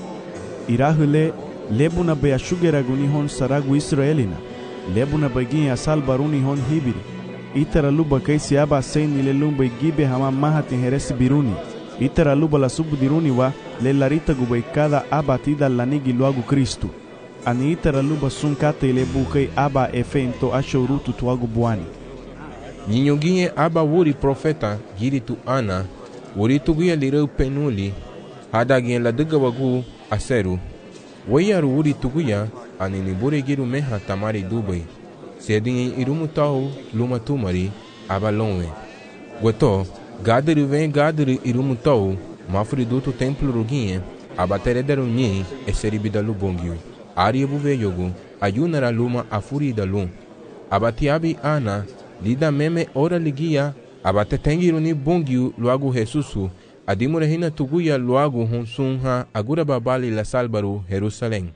Irahule lebuna be ashugeragu ni hon saragu Israelina, lebuna bagin asal baruni hon hibiri. Itara luba kaisi aba seini le lumba gibe hama mahati heresi biruni. Itara luba la subudiruni wa le larita gubai kada aba tida lanigi luagu Kristu. Ani itara luba sunkate le bukai aba efento ashorutu tuagu buani. Nyinyoginye aba wuri profeta giri tu Ana, wuri tuguya lireu penuli, hadagien la dega wagu aseru. Wayaru wuri tuguya ani nibure giru meha tamari dubai. Sedinye irumu tau luma tumari abalonwe. Gweto, gadiri ven gadiri irumu tau, mafuri dutu templu ruginye, abaterederu nyi eseribida lubongiu. Ari buve yogu, ayunara luma afuri da lum. abatiabi ana, lida meme ora ligia, abatetengiru ni bungiu luagu Jesusu, adimurehina tuguya luagu hunsunha agura babali la salbaru Jerusalém.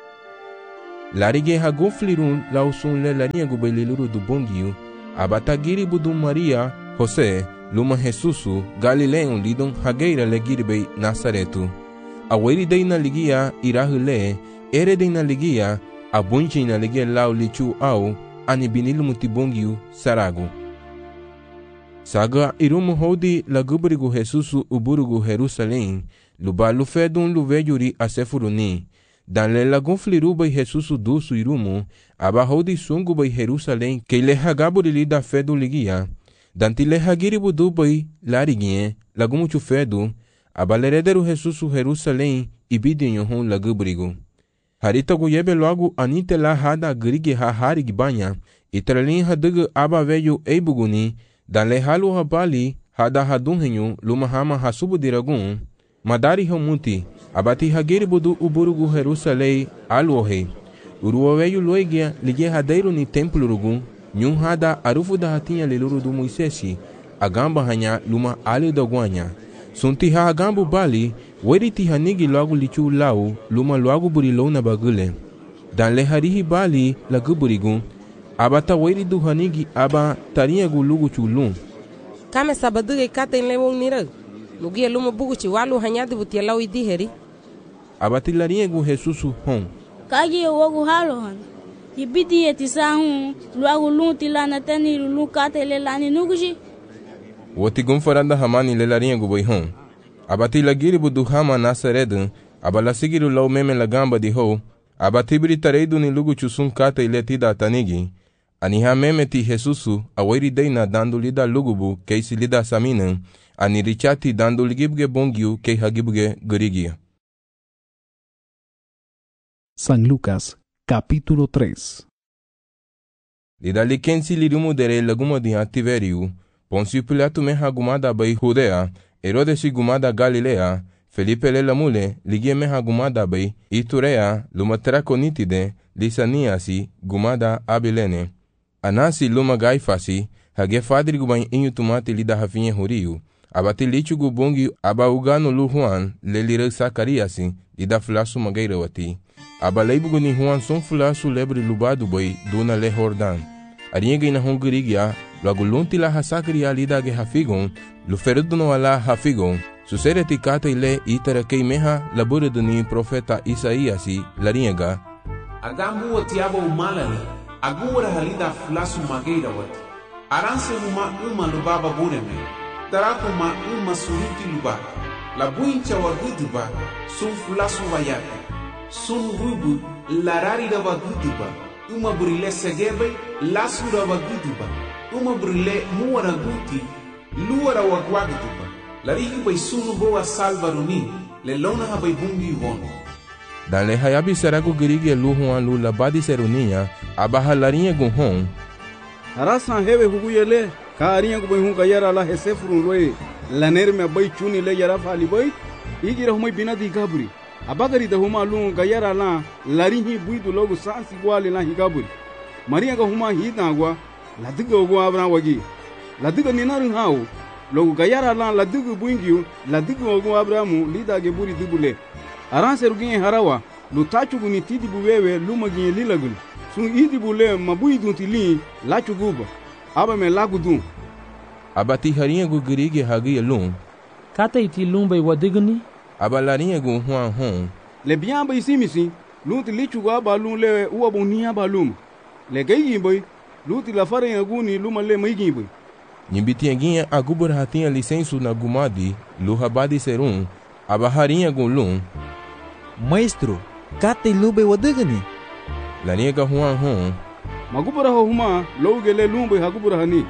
Larige haguflirun lausun le larinha gubeliluru do bungiu, abatagiri budu Maria, José, luma Jesusu, Galileon lidon hageira legiribei Nazaretu. Aweri dei na ligia irahule, ere dei na ligia, abunchi na ligia lau lichu au, anibinilu mutibungiu saragu. Saga irumu hodi laguburigu Jesusu uburugu Jerusalém, lubalu fedun luvejuri asefuruni. Dan le lagun flirubai Jesusu dusu irumu, aba hodi sungu bai Jerusalém, que le hagaburi da fedu ligia. Danti le hagiri budu bai larigie, lagumuchu fedu, aba lerederu Jesusu Jerusalém, ibidinho hon laguburigu. Harita guyebe logo anite la hada grigi ha harig banha, itralin hadugu aba veju eibuguni, dan le halu habali, hada hadunhenyu, luma hama hasubu diragun, madari homuti, abati hagiri budu uburugu Jerusalém, aluohe. Uruoveju loigia, ligue hadeiro ni templo rugun, nyun hada arufu da hatinha liluru do Moisesi, agamba hanya luma ali da guanya. Sunti ha agambu bali, weriti hanigi logo lichu lau, luma logo burilou na bagule. Dan le harihi bali, laguburigun, abata weri du hanigi aba tarinha gulugu chulum. Kame sabaduge kata in lewong nirag. Lugia luma buguchi walu hanyadi butia lau idiheri. Abati larinha gu Jesusu hon. Kagi wogu halohan. Ibidi etisahun, luagu lunti lana teni lulu kata le lani nuguji. Wotigun faranda hamani le larinha gu bai hon. Abati lagiri budu hama Nazaredu, abala sigiru lau meme lagamba di ho, abati britareidu ni lugu chusun kata iletida tanigi. Aniha meme ti Jesusu, aweri deina dando lida lugubu, keisi lida saminan, ani richati dando ligibge bongiu, kei hagibge gurigia. San Lucas, capítulo 3. Lida likensi lirumu dere laguma di Tiveriu, Poncio Pilato me hagumada bai Judea, Herodes gumada Galilea, Felipe le lamule, ligie me hagumada bai Iturea, luma traconitide, Lisaniasi, gumada Abilene. Anasi luma Gaifasi, hage fadri gubain inyu tumati lida hafinye huriu, abati lichu gubungi aba ugano lu Juan, le lire Sakariasi, lida flasu magaira wati. Aba leibugu ni Juan son flasu lebre lubadu bai, duna le Jordan. Arienge ina hongirigia, logo lunti la hasakria lida ge hafigon, luferudu no ala hafigon, susereti kata ile itara keimeha laburedu ni profeta Isaiasi, lariega. Agambu watiaba umalale, agura halida flasu mageira wati. Aranse uma lubaba bureme, tarakuma uma suruti luba, la buincha waguduba, sun flasu wayape, sun rubu, larari da waguduba, uma burile segebe, lasu da waguduba, uma burile muara guti, luara wagwaguduba, larihi bai sunu boa salvaruni, le lona ha bai bungi vono. Dan le hayabi saragu girigi lu Juan lu labadi seruninha, abaha larinha gunhon. Harasan hewe huguyele, ka arinha gubai hunga yara la hesefurun loe, laner me bai chuni le yara fali bai, igira humai binadi gaburi. Abagari da huma lu gayara la, larinhi buidu logu sansi gwali la higaburi. Maria ga huma hidagwa, la diga ogu abra wagi. La diga ninarin hao, logu gayara la la diga buingiu, la diga ogu abramu lida ge buri dibule. Aranse ruginye harawa, lu tachu guni tidi buwewe luma ginye lilagul. Sun idi bule mabui dunti li, lachu guba. Aba me lagu dun. Abati harinha gu girigi hagi lum. Kata iti lumba wadigani? Aba larinha gu Juan hon. Le biamba isimisi, lunti lichu gu aba lum le uwa boni aba lum. Le geyi boy, lunti la farinha gu ni luma le maigi boy. Nyimbitienginha agubur hatinha licensu na gumadi, lu habadi serum, aba harinha gu lum. Maestro, kata ilube wadigani? Laniega Juan hon. Magubura huma, logele lumbe hagubura hani.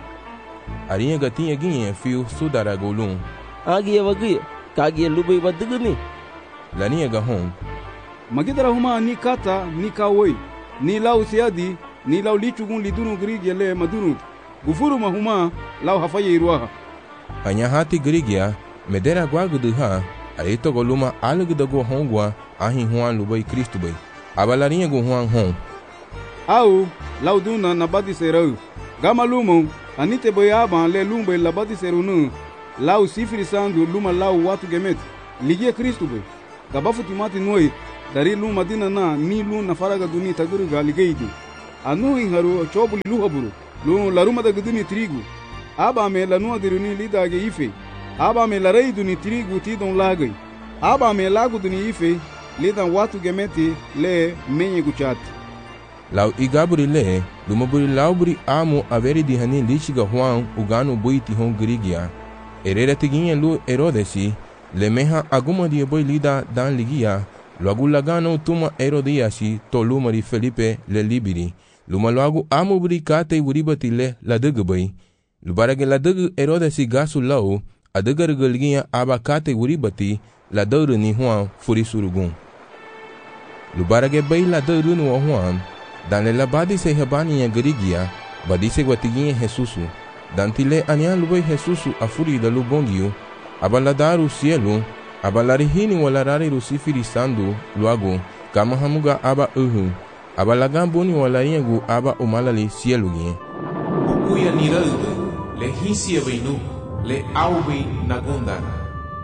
Ariega tinha ginha fio sudara golum. Agia wagia, kagia lube wadigani? Laniega hon. Magidara huma ni kata, ni kawoi, ni lau siadi, ni lau lichugun lidunu grigi le madunu. Gufuru mahuma, lau hafaye iruaha. Anyahati grigia, medera guaguduha, aito goluma alugdago hongwa, ahi Juan lubai Cristo bai. Abalarinha gu Juan hon. Au, lauduna na batiserau. Gama lumon, anite boyaba le lumbe la batiseru nu. Lau sifiri sandu luma lau watu gemet. Ligie Kristu boy. Gabafu timati noi. Dari luma dina na ni luna faraga duni taguruga ligeidu. Anu inharu chobuli luhaburu. Lu laruma da guduni trigu. Aba me la nua diruni lidage ife. Aba me la rei duni trigu tidon lagai. Aba me lagu duni ife. Lidan watu gemeti le menye guchati. Lau igaburi le, lumaburi lauburi amo averi di hani lichiga Juan ugano buiti hon grigia. Erera tiguinha lu Herodesi, le meha aguma di boi lida dan ligia, luagu lagano tuma Herodiasi to lumari Felipe le libiri. Luma luagu amo buri kate uribati le la degabay. Lubarage la deg Herodesi gasu lau, a degargaligia aba kate uribati la dauru ni Juan furisurugun. Lubarage bay la dauru no Juan, dan le labadi se habani ya garigia, badise guatiguinha Jesusu. Dantile ania lubay Jesusu afuri da lubongiu, abaladaru cielo, abalarihini walarari rusifiri sandu, luago, kama hamuga aba abalagambuni walariagu aba umalali cielo gien. Ukuya niraudu, le hisia beinu, le aubi nagundara.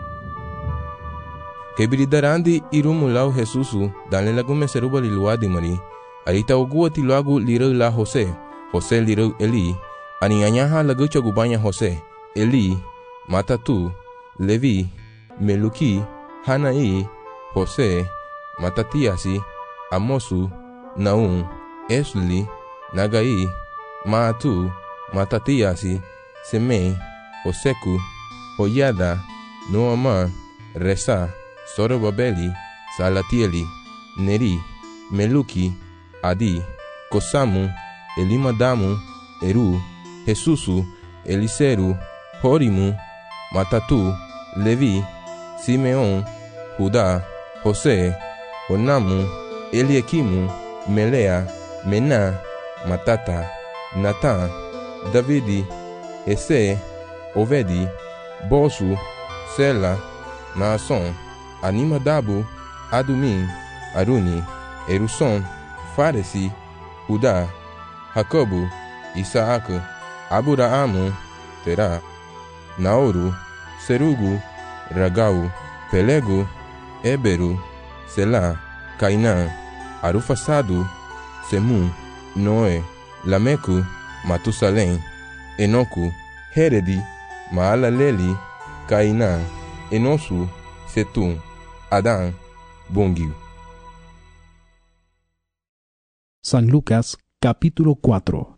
Kebiridarandi irumulau Jesusu, dan le lagume seruba liluadi mari, arita oguati luagu lirau la Jose lirau Eli, Anianyaha lagucha gubanya Jose, Eli, Matatu, Levi, Meluki, Hanai, Jose, Matatiasi, Amosu, Naum, Esli, Nagai, Maatu, Matatiasi, Semei, Oseku, Hoyada, Noama, Resa, Sorobabeli, Salatieli, Neri, Meluki, Adi, Kosamu, Elimadamu, Eru, Jesusu, Eliseru, Horimu, Matatu, Levi, Simeon, Judá, José, Onamu, Eliequimu, Melea, Mená, Matata, Natã, Davidi, Esse, Ovedi, Bosu, Sela, Naason, Animadabu, Adumim, Aruni, Eruson, Faresi, Judá, Jacobo, Isaac, Aburaamu, Terá, Naoru, Serugu, Ragau, Pelego, Éberu, Selá, Cainã, Arufasadu, Semu, Noé, Lameco, Matusalém, Enoco, Heredi, Maalaleli, Cainã, Enosu, Setum, Adão, Bongiu. San Lucas, capítulo 4.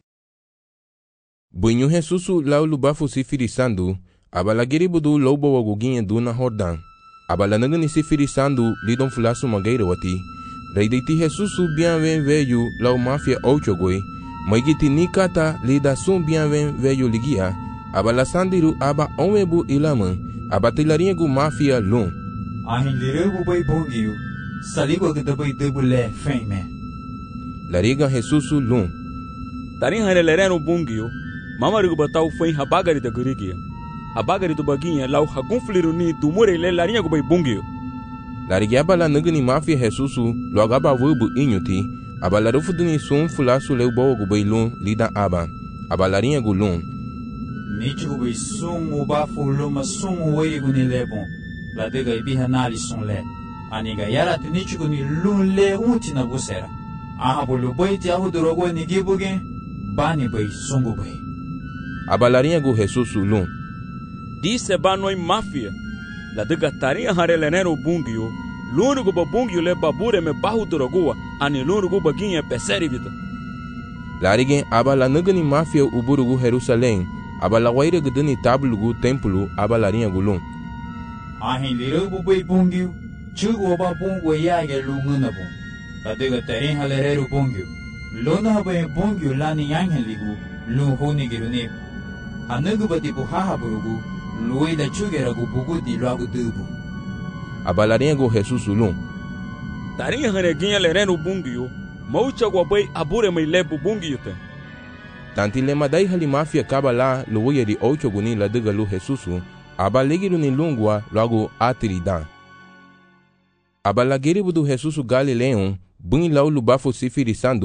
Bunyu Jesusu lau lubafu sifirisandu, abalagiri budu lobo waguginha duna Jordan. Abalanagani sifirisandu lidon fulasu mageira wati. Reideiti Jesusu bianven veyu lau mafia ochogoi. Maigiti nikata lida sum bianven veyu ligia. Abalasandiru aba omebu ilama. Abatilaringu mafia lum. Ahin lirebu bai bongiu. Saligo gdabai debule feme. Lariga Jesusu lum. Tarin hanelereno bungio. Mamarigo batau foi habagari da gurigia. Habagari do baguinha lau hagunfliru ni dumure le larinha go bai bungio. Larigiaba la nagani mafia Jesusu loagaba vubu inyuti. Abalarufu dini sum fulasu leu boa go bai lum lida aba. Abalarinha go lum. Nichi go bai sum ubafu luma sum uwei go ni lebon. La dega ibiha nali sun le. Aniga yara tinichi go ni lum le unti na busera. Aha bolu bai ti ahu dorogo ni gibuge. Bani bai sungu bai. Abalarinha go Jesusu lum. Disse banoi mafia. La dega tarinha harelenero bungio. Luno go babungio le babure me bahu dorogoa. Ani luno go baguinha peseri vida. Larigen abala nagani mafia uburugu Jerusalém. Abala waira gdani tablugu templo abalarinha go lum. Ahin lirubu bai bungio. Chugo ba bungo yage lunguna bung. La dega tarinha lerero bungio. Lona bai bungio lani yangheligu. Lunhuni girunebu. Hanagu bati buhaha burugu. Luida chugeragu bugu di logo dubu. Abalarinha go Jesusu lum. Tarinha haneguinha lereno bungio. Maucha go bai abure mai lebu bungio te. Tantile madai hali mafia kabala luia di ocho guni la dega lu Jesusu. Abalegiru ni lungua logo atiridan. Abalagiri budu Jesusu Galileon. Buni lau lubafu sifirisandu.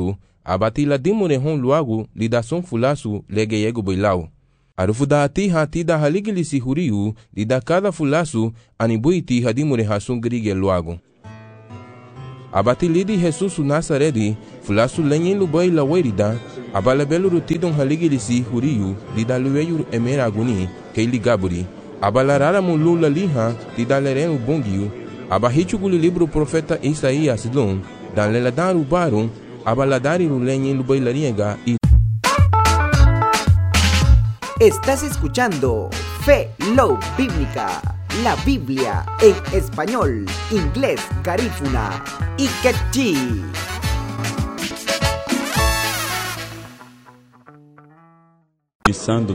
abati la dimure hon luagu lidason fulasu lege yego boilau. Arufuda ati hati da haligili si huriu lida cada fulasu anibuiti hadimure hasun grige luagu. Abati lidi Jesus Nazaredi fulasu lenyin lubai la werida abalabelu rutidon haligili si huriu lida lueyu emeraguni keili gaburi. Abalarara mulula liha lida lerenu bongiu abahichuguli libro profeta Isaías lun dan leladaru barum abaladari rulenyin lubai lariega y Estás escuchando Fe Love Bíblica, la Biblia en español, inglés, garífuna y quechí. Pisando